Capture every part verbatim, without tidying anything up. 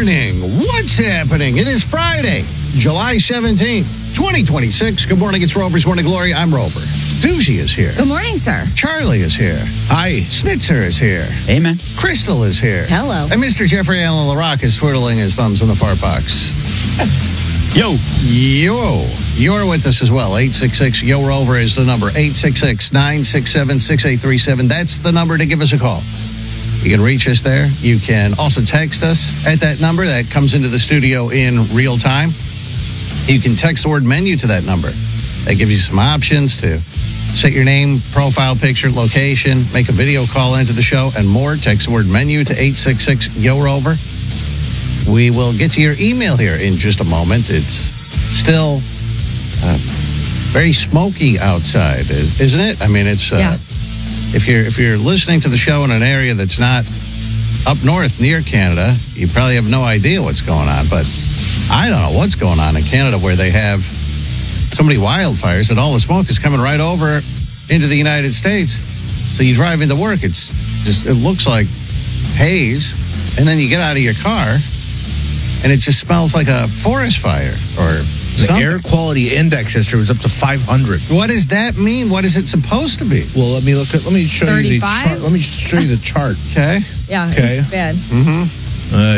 morning. What's happening? It is Friday, July seventeenth, twenty twenty-six. Good morning. It's Rover's Morning Glory. I'm Rover. Doozy is here. Good morning, sir. Charlie is here. Hi. Snitzer is here. Amen. Crystal is here. Hello. And Mister Jeffrey Allen LaRocque is twiddling his thumbs in the fart box. Yo. Yo. You're with us as well. eight six six, Y O Rover is the number. eight six six, nine six seven, six eight three seven. That's the number to give us a call. You can reach us there. You can also text us at that number. That comes into the studio in real time. You can text the word menu to that number. That gives you some options to set your name, profile picture, location, make a video call into the show, and more. Text the word menu to eight six six, Y O Rover. We will get to your email here in just a moment. It's still uh, very smoky outside, isn't it? I mean, it's... Uh, yeah. If you're if you're listening to the show in an area that's not up north near Canada, you probably have no idea what's going on. But I don't know what's going on in Canada where they have so many wildfires that all the smoke is coming right over into the United States. So you drive into work, it's just it looks like haze, and then you get out of your car, and it just smells like a forest fire or. The something. air quality index yesterday was up to five hundred. What does that mean? What is it supposed to be? Well, let me look at. Let me show you the thirty-five? chart. Let me show you the chart. Okay. Yeah, Okay. it's bad. Mm-hmm. Uh,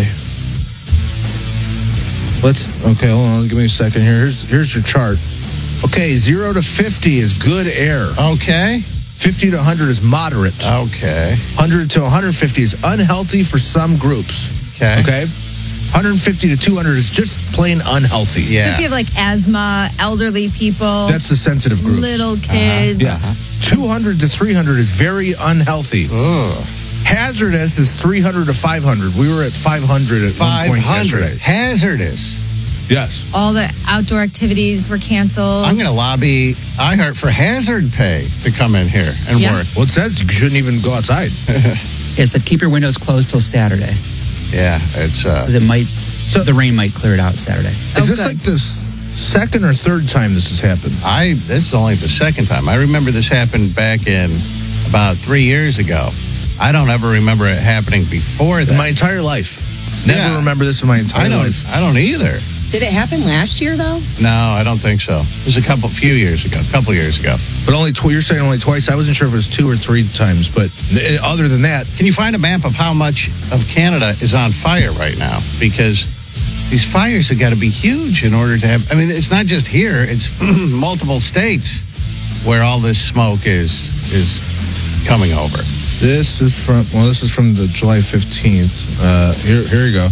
let's. Okay, hold on. Give me a second here. Here's here's your chart. Okay, zero to fifty is good air. Okay. Fifty to hundred is moderate. Okay. Hundred to one hundred fifty is unhealthy for some groups. Okay. Okay. one hundred fifty to two hundred is just plain unhealthy. Yeah. So if you have like asthma, elderly people, That's the sensitive group. little kids. Yeah. two hundred to three hundred is very unhealthy. Ugh. Hazardous is three hundred to five hundred. We were at five hundred at one point yesterday. Hazardous. Yes. All the outdoor activities were canceled. I'm going to lobby iHeart for hazard pay to come in here and Yeah. work. Well, it says you shouldn't even go outside. It said keep your windows closed till Saturday Yeah, it's uh, because it might, the rain might clear it out Saturday. Oh, Is this good. like the s- second or third time this has happened? I. This is only the second time. I remember this happened back in about three years ago. I don't ever remember it happening before that. In my entire life. Never Yeah. remember this in my entire I don't. life. I don't either. Did it happen last year, though? No, I don't think so. It was a couple, few years ago. A couple years ago. But only tw- you're saying only twice. I wasn't sure if it was two or three times. But uh, other than that, Can you find a map of how much of Canada is on fire right now? Because these fires have got to be huge in order to have. I mean, it's not just here; it's multiple states where all this smoke is is coming over. this is from well, this is from the July fifteenth. Uh, here, here you go.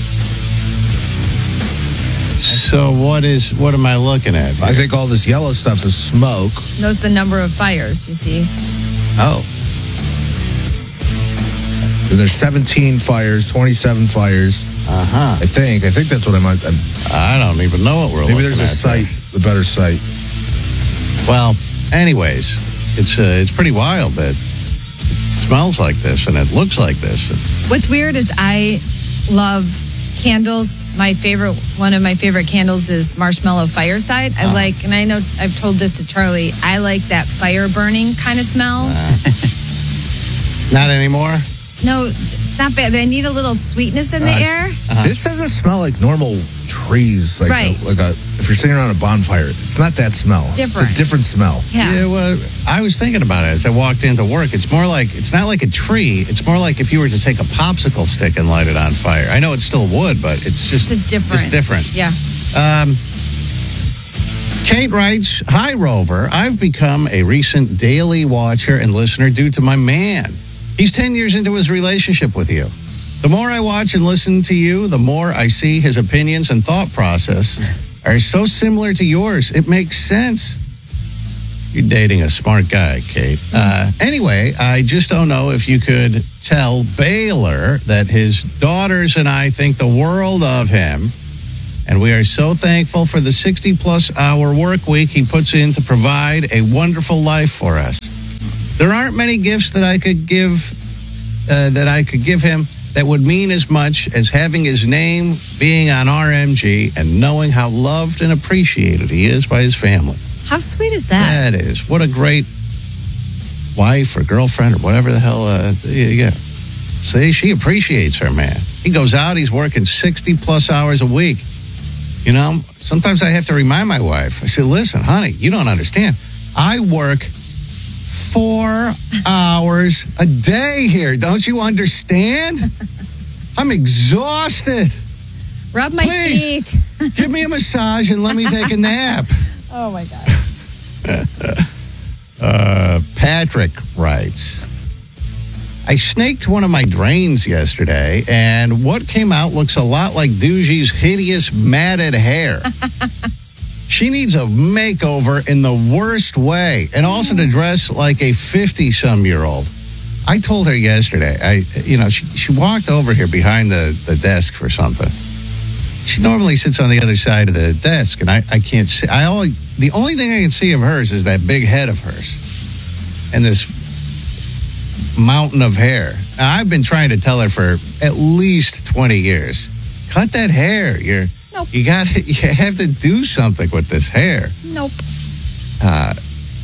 So what is what am I looking at? I think all this yellow stuff is smoke. Those the number of fires, you see. Oh, And there's seventeen fires, twenty-seven fires. uh huh. I think. I think that's what I might. I'm, I don't even know what we're maybe looking there's a at there. site, a better site. Well, anyways, it's uh, it's pretty wild that it smells like this and it looks like this. What's weird is I love candles. My favorite, one of my favorite candles is Marshmallow Fireside. I Uh-huh. like, and I know I've told this to Charlie, I like that fire burning kind of smell. Not anymore. No, it's not bad. I need a little sweetness in the Uh, air. This doesn't smell like normal trees. Like Right. A, like a, if you're sitting around a bonfire, it's not that smell. It's different. It's a different smell. Yeah. Yeah, well, I was thinking about it as I walked into work. It's more like, it's not like a tree. It's more like if you were to take a popsicle stick and light it on fire. I know it's still wood, but it's just It's a different. It's different. Yeah. Um, Kate writes, Hi, Rover. I've become a recent daily watcher and listener due to my man. He's ten years into his relationship with you. The more I watch and listen to you, the more I see his opinions and thought process are so similar to yours. It makes sense. You're dating a smart guy, Kate. Uh, anyway, I just don't know if you could tell Baylor that his daughters and I think the world of him, and we are so thankful for the sixty-plus hour work week he puts in to provide a wonderful life for us. There aren't many gifts that I could give, uh, that I could give him that would mean as much as having his name being on R M G and knowing how loved and appreciated he is by his family. How sweet is that? That is. What a great wife or girlfriend or whatever the hell uh, you get. See, she appreciates her man. He goes out, he's working sixty plus hours a week. You know, sometimes I have to remind my wife. I say, listen, honey, you don't understand. I work four hours a day here. Don't you understand? I'm exhausted. Rub my Please, feet. give me a massage and let me take a nap. Oh, my God. uh, Patrick writes, I snaked one of my drains yesterday, and what came out looks a lot like Doogie's hideous matted hair. She needs a makeover in the worst way, and also to dress like a fifty-some-year-old. I told her yesterday, I, you know, she, she walked over here behind the, the desk for something. She normally sits on the other side of the desk, and I, I can't see. I only the only thing I can see of hers is that big head of hers and this mountain of hair. Now, I've been trying to tell her for at least twenty years, cut that hair. You're Nope. you got you have to do something with this hair. Nope. Uh,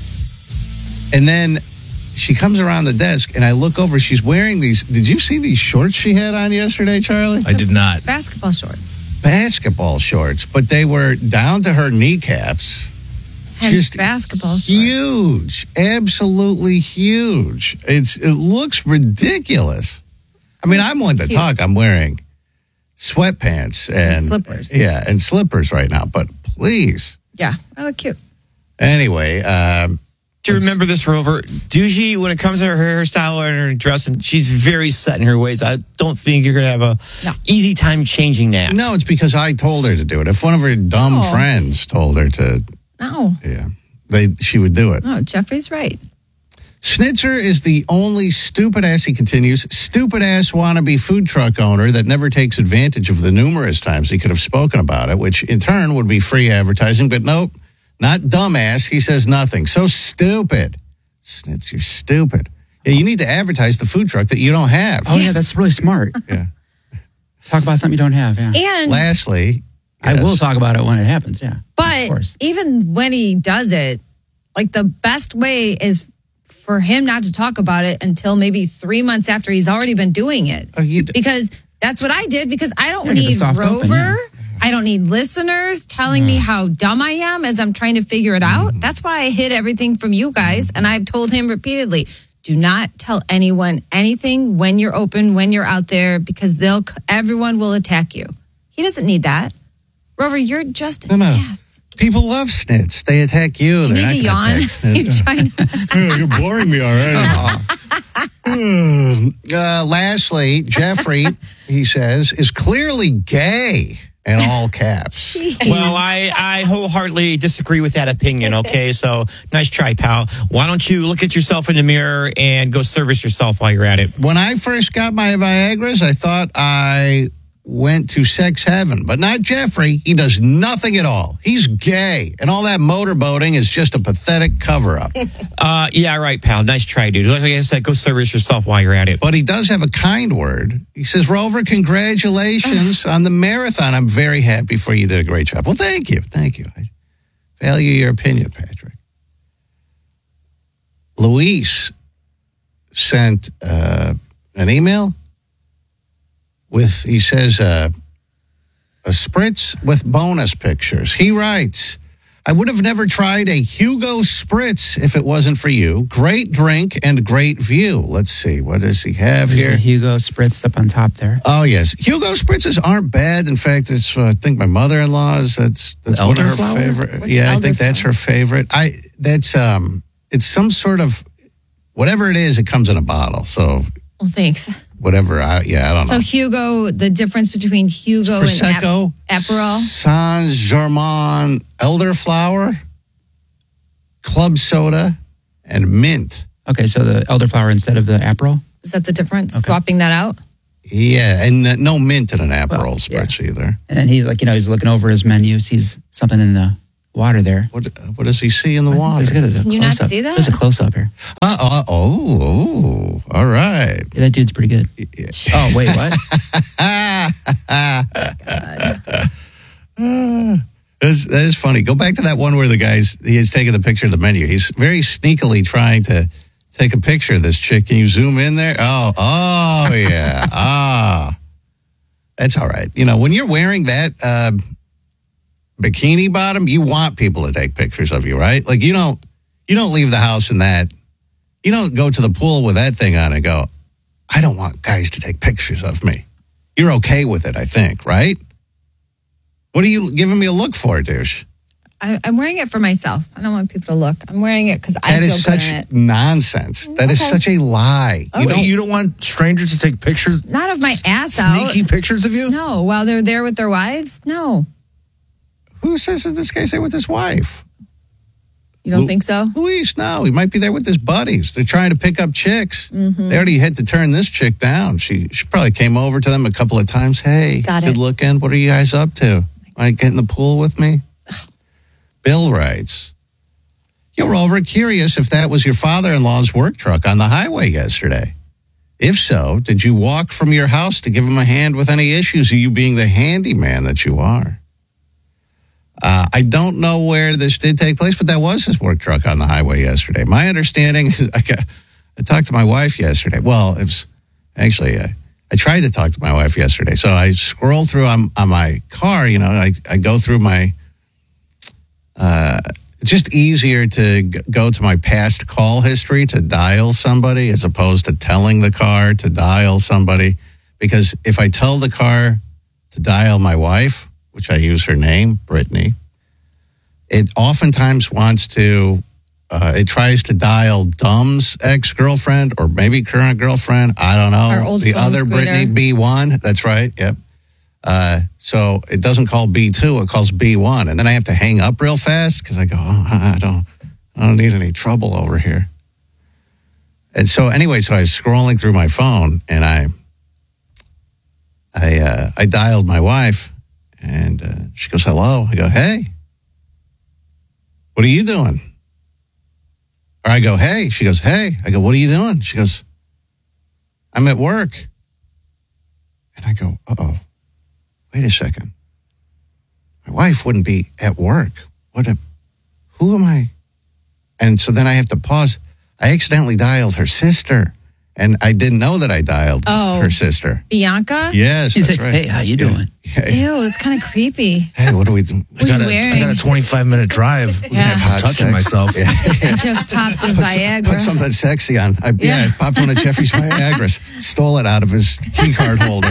and then she comes around the desk, and I look over. She's wearing these. Did you see these shorts she had on yesterday, Charlie? I did not. Basketball shorts. Basketball shorts, but they were down to her kneecaps. Hence Just basketball shorts. huge, absolutely huge. It's it looks ridiculous. I mean, I'm one to Cute. talk. I'm wearing sweatpants and, slippers. Yeah, and slippers right now. But please, Yeah, I look cute. anyway. Um, Do you remember this, Rover? Doogie, when it comes to her hairstyle and her dressing, she's very set in her ways. I don't think you're going to have a No. easy time changing that. no, it's because I told her to do it. If one of her dumb Oh. friends told her to, No, yeah, they she would do it. no, Jeffrey's right. Schnitzer is the only stupid ass, he continues, stupid ass wannabe food truck owner that never takes advantage of the numerous times he could have spoken about it, which in turn would be free advertising. But nope, not dumbass. He says nothing. So stupid. Schnitz, you're stupid. Yeah, you need to advertise the food truck that you don't have. Oh, yeah, that's really smart. Yeah. Talk about something you don't have, yeah. And Lastly, I yes. will talk about it when it happens, yeah. Of but course. even when he does it, like the best way is for him not to talk about it until maybe three months after he's already been doing it. Oh, you d- Because that's what I did, because I don't Yeah, get the need soft Rover. open, yeah. I don't need listeners telling me how dumb I am as I'm trying to figure it out. That's why I hid everything from you guys. And I've told him repeatedly, do not tell anyone anything when you're open, when you're out there, because they'll everyone will attack you. He doesn't need that. Rover, you're just No, an no. ass. People love Schnitz. They attack you. Do you They're need to not gonna yawn? attack Schnitz. You're trying to- You're boring me already. uh, lastly, Jeffrey, he says, is clearly gay in all caps. Well, I, I wholeheartedly disagree with that opinion, okay? So, nice try, pal. Why don't you look at yourself in the mirror and go service yourself while you're at it? When I first got my Viagra's, I thought I went to sex heaven, but not Jeffrey. He does nothing at all. He's gay, and all that motorboating is just a pathetic cover-up. Uh, yeah, right, pal. Nice try, dude. Like I said, go service yourself while you're at it. But he does have a kind word. He says, Rover, congratulations on the marathon. I'm very happy for you. You did a great job. Well, thank you. Thank you. I value your opinion, Patrick. Luis sent uh, an email with, he says, uh, a spritz with bonus pictures. He writes, I would have never tried a Hugo Spritz if it wasn't for you. Great drink and great view. Let's see. What does he have There's here? the Hugo spritz up on top there. Oh, yes. Hugo Spritzes aren't bad. In fact, it's, uh, I think my mother-in-law's, that's, that's one of her Elderflower? favorite. What's Yeah, I think elderflower? that's her favorite. I, that's, um, it's some sort of, whatever it is, it comes in a bottle. So well, thanks. whatever, I, yeah, I don't So know. Hugo, the difference between Hugo Prosecco, and Ap- Aperol. Saint-Germain elderflower, club soda, and mint. Okay, so the elderflower instead of the Aperol? Is that the difference? Swapping that out? Yeah, and uh, no mint in an Aperol Well, Spritz either. And then he, like, you know, he's looking over his menu, sees something in the water there. What, what does he see in the water? There's, there's a Can you not close-up. see that? There's a close-up here. Uh, uh, oh, oh, all right. Yeah, that dude's pretty good. Yeah. Oh, wait, what? That's, that is funny. Go back to that one where the guy's he is taking the picture of the menu. He's very sneakily trying to take a picture of this chick. Can you zoom in there? Oh, oh, yeah. Ah. That's all right. You know, when you're wearing that uh, bikini bottom, you want people to take pictures of you, right? Like, you don't, you don't leave the house in that. You don't go to the pool with that thing on and go, I don't want guys to take pictures of me. You're okay with it, I think, right? What are you giving me a look for, douche? I, I'm wearing it for myself. I don't want people to look. I'm wearing it because I That feel is good such in it. nonsense. That is Okay. such a lie. You don't, you don't want strangers to take pictures, Not of my ass out. sneaky pictures of you? No, while they're there with their wives. No, Who says that this guy's there with his wife? you don't Lu- think so? Luis, no. He might be there with his buddies. They're trying to pick up chicks. Mm-hmm. They already had to turn this chick down. She she probably came over to them a couple of times. Hey, Got good it. looking. What are you guys up to? Want to get in the pool with me? Bill writes, you were over curious if that was your father-in-law's work truck on the highway yesterday. If so, did you walk from your house to give him a hand with any issues of you being the handyman that you are? Uh, I don't know where this did take place, but that was his work truck on the highway yesterday. My understanding is I, got, I talked to my wife yesterday. Well, it was actually, I, I tried to talk to my wife yesterday. So I scroll through on, on my car, you know, I, I go through my, uh, it's just easier to g- go to my past call history to dial somebody as opposed to telling the car to dial somebody. Because if I tell the car to dial my wife, which I use her name, Brittany, it oftentimes wants to, uh, it tries to dial Dumb's ex-girlfriend or maybe current girlfriend. I don't know. Our old the phone other screener. Brittany, B one. That's right. Yep. Uh, so it doesn't call B two, it calls B one. And then I have to hang up real fast because I go, oh, I don't, I don't need any trouble over here. And so anyway, so I was scrolling through my phone and I, I, uh, I dialed my wife and uh, she goes, hello. I go, hey, what are you doing? Or I go, hey. She goes, hey. I go, what are you doing? She goes, I'm at work. And I go, uh-oh. Wait a second. My wife wouldn't be at work. What? A, who am I? And so then I have to pause. I accidentally dialed her sister, and I didn't know that I dialed Oh. her sister. Bianca? Yes, He's that's like, right. hey, how you doing? Hey, Ew, it's kind of creepy. hey, what do we do? I got, you a, I wearing? got a twenty-five minute drive. Yeah. Have hot Touching sex. myself. Yeah. I just popped a Put Viagra. something sexy on. I, yeah. Yeah. I popped one of Jeffrey's Viagras, stole it out of his key card holder.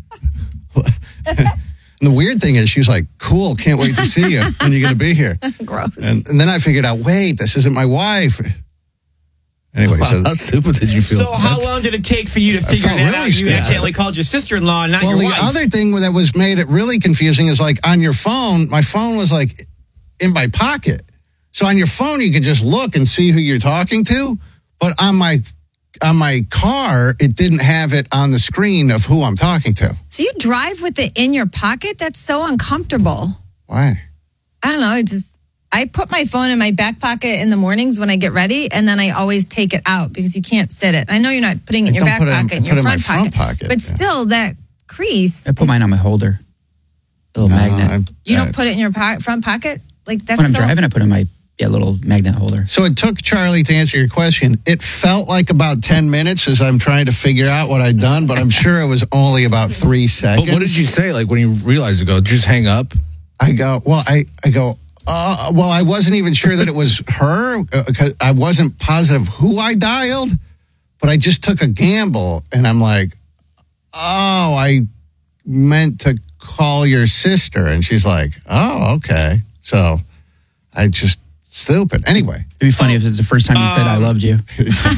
And the weird thing is, she was like, cool, can't wait to see you when you're going to be here. Gross. And, and then I figured out, wait, this isn't my wife. Anyway, Wow, so how stupid did you feel? So how long did it take for you to figure felt that really out? You stupid. accidentally called your sister-in-law, not well, your the wife. other thing that was made it really confusing is like on your phone, my phone was like in my pocket. So on your phone, you could just look and see who you're talking to. But on my on my car, it didn't have it on the screen of who I'm talking to. So you drive with it in your pocket? That's so uncomfortable. Why? I don't know. I just I put my phone in my back pocket in the mornings when I get ready, and then I always take it out because you can't sit it. I know you're not putting it in I your don't back put it in- pocket, in put your it in my front, front pocket. pocket, But yeah. still, that crease. I put mine on my holder. The little No, magnet. I'm- You uh, don't put it in your po- front pocket? Like that's when I'm so driving, I put it in my yeah, little magnet holder. So it took Charlie to answer your question. It felt like about ten minutes as I'm trying to figure out what I'd done, but I'm sure it was only about three seconds. But what did you say? Like when you realized it, go, did you just hang up? I go, well, I, I go, uh, well, I wasn't even sure that it was her because I wasn't positive who I dialed, but I just took a gamble and I'm like, oh, I meant to call your sister. And she's like, oh, okay. So I just, stupid. Anyway, It'd be funny if it's the first time you said I loved you.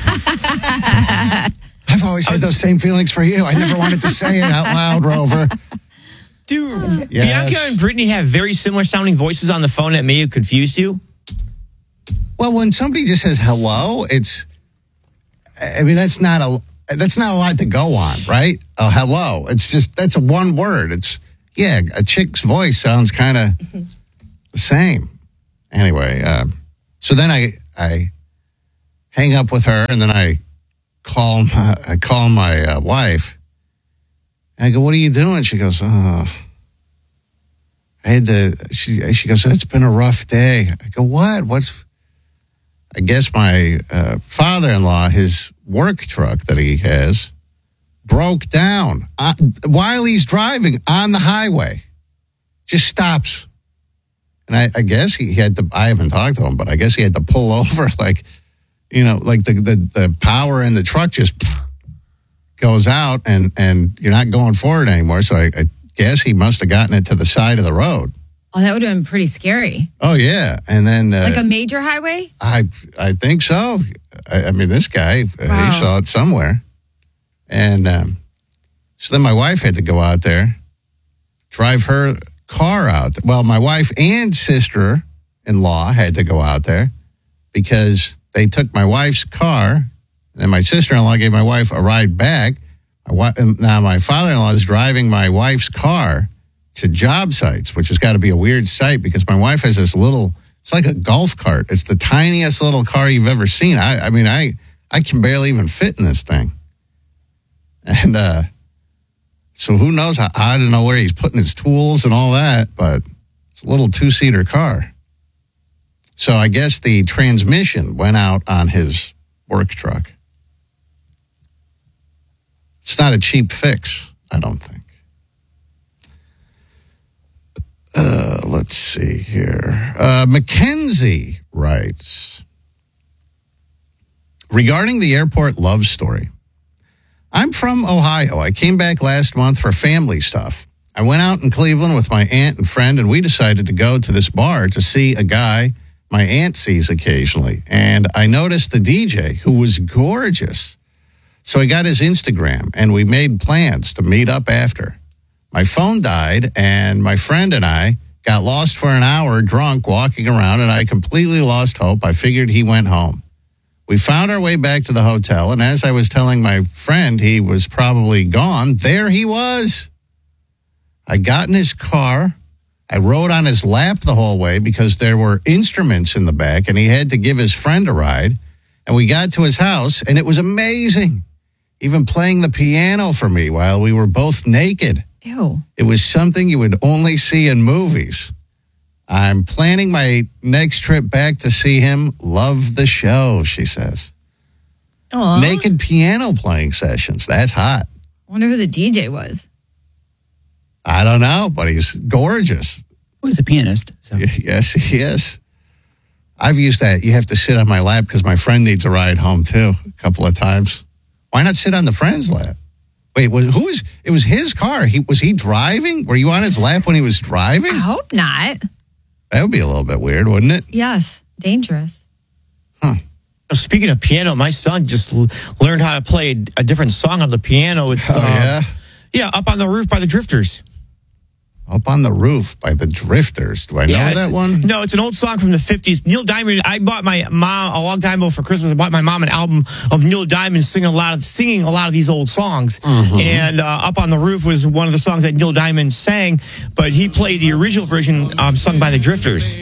I've always had those same feelings for you. I never wanted to say it out loud, Rover. Do Yes. Bianca and Brittany have very similar sounding voices on the phone that may have confused you? Well, when somebody just says hello, it's, I mean, that's not a, that's not a lot to go on, right? Oh, hello. It's just, that's a one word. It's, yeah, a chick's voice sounds kind of the same. Anyway, uh, so then I, I hang up with her and then I call my, I call my uh, wife. And I go, what are you doing? She goes, oh, I had to, she, she goes, it's been a rough day. I go, what? What's, I guess my uh, father-in-law, his work truck that he has, broke down uh, while he's driving on the highway. Just stops. And I, I guess he had to, I haven't talked to him, but I guess he had to pull over, like, you know, like the, the, the power in the truck just goes out and, and you're not going forward anymore. So I, I guess he must have gotten it to the side of the road. Oh, that would have been pretty scary. Oh, yeah. And then... Uh, like a major highway? I I think so. I, I mean, this guy, uh, Wow. he saw it somewhere. And um, so then my wife had to go out there, drive her car out. Well, my wife and sister-in-law had to go out there because they took my wife's car, and my sister-in-law gave my wife a ride back. My wi- now, my father-in-law is driving my wife's car to job sites, which has got to be a weird sight because my wife has this little, it's like a golf cart. It's the tiniest little car you've ever seen. I, I mean, I, I can barely even fit in this thing. And uh, so who knows? How, I don't know where he's putting his tools and all that, but it's a little two-seater car. So I guess the transmission went out on his work truck. It's not a cheap fix, I don't think. Uh, let's see here. Uh, Mackenzie writes, regarding the airport love story, I'm from Ohio. I came back last month for family stuff. I went out in Cleveland with my aunt and friend, and we decided to go to this bar to see a guy my aunt sees occasionally. And I noticed the D J, who was gorgeous. So I got his Instagram, and we made plans to meet up after. My phone died, and my friend and I got lost for an hour drunk walking around, and I completely lost hope. I figured he went home. We found our way back to the hotel, and as I was telling my friend he was probably gone, there he was. I got in his car. I rode on his lap the whole way because there were instruments in the back, and he had to give his friend a ride. And we got to his house, and it was amazing. Even playing the piano for me while we were both naked. Ew. It was something you would only see in movies. I'm planning my next trip back to see him. Love the show, she says. Aw. Naked piano playing sessions. That's hot. I wonder who the D J was. I don't know, but he's gorgeous. Well, he's a pianist. So. Yes, he is. I've used that. You have to sit on my lap because my friend needs a ride home, too, a couple of times. Why not sit on the friend's lap? Wait, who was, it was his car. He Was he driving? Were you on his lap when he was driving? I hope not. That would be a little bit weird, wouldn't it? Yes. Dangerous. Speaking of piano, my son just l- learned how to play a different song on the piano. It's Oh, uh, yeah? yeah, Up on the Roof by the Drifters. Up on the Roof by the Drifters. Do I know yeah, that it's- one? No, it's an old song from the fifties. Neil Diamond. I bought my mom a long time ago for Christmas. I bought my mom an album of Neil Diamond singing a lot of singing a lot of these old songs. Mm-hmm. And uh, Up on the Roof was one of the songs that Neil Diamond sang, but he played the original version um, sung by the Drifters.